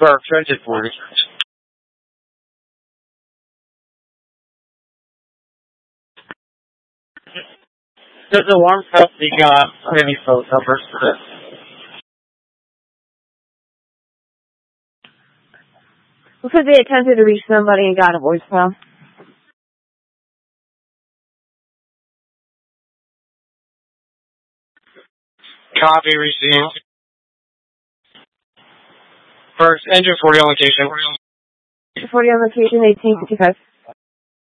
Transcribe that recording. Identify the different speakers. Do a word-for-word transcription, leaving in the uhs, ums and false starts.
Speaker 1: Sir, transit for you. There's a warm stuff being uh, any phone numbers for this.
Speaker 2: Because they attempted to reach somebody and got a voicemail.
Speaker 1: Copy received. First, engine forty on location.
Speaker 2: forty on location, eighteen fifty-five.